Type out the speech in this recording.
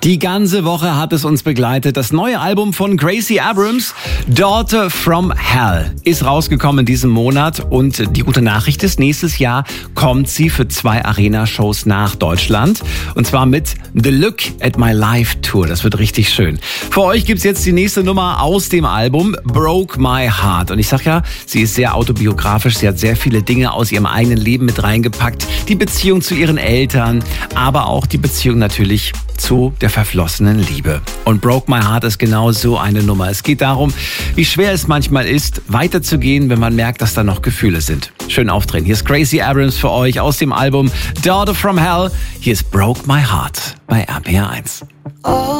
Die ganze Woche hat es uns begleitet. Das neue Album von Gracie Abrams, Daughter from Hell, ist rausgekommen in diesem Monat. Und die gute Nachricht ist, nächstes Jahr kommt sie für 2 Arena-Shows nach Deutschland. Und zwar mit The Look at My Life Tour. Das wird richtig schön. Für euch gibt's jetzt die nächste Nummer aus dem Album, Broke My Heart. Und ich sag ja, sie ist sehr autobiografisch. Sie hat sehr viele Dinge aus ihrem eigenen Leben mit reingepackt. Die Beziehung zu ihren Eltern, aber auch die Beziehung natürlich zu der verflossenen Liebe. Und Broke My Heart ist genau so eine Nummer. Es geht darum, wie schwer es manchmal ist, weiterzugehen, wenn man merkt, dass da noch Gefühle sind. Schön aufdrehen. Hier ist Gracie Abrams für euch aus dem Album Daughter from Hell. Hier ist Broke My Heart bei RPR 1.